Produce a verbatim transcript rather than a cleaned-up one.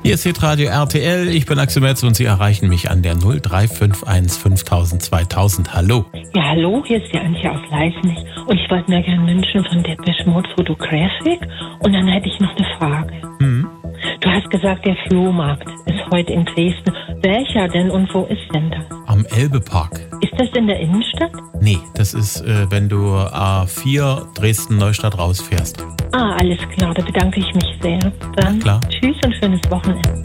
Hier ist Hitradio R T L, ich bin Axel Metz und Sie erreichen mich an der null drei fünf eins fünftausend zweitausend. Hallo. Ja, hallo, hier ist die Antje aus Leisnig und ich wollte mir gerne wünschen von Depeche Mode Photographic und dann hätte ich noch eine Frage. Mhm. Du hast gesagt, der Flohmarkt ist heute in Dresden. Welcher denn und wo ist denn das? Am Elbepark. Ist das in der Innenstadt? Nee, das ist, äh, wenn du A vier Dresden-Neustadt rausfährst. Ah, alles klar, da bedanke ich mich sehr. Dann Klar. tschüss und schönes Wochenende.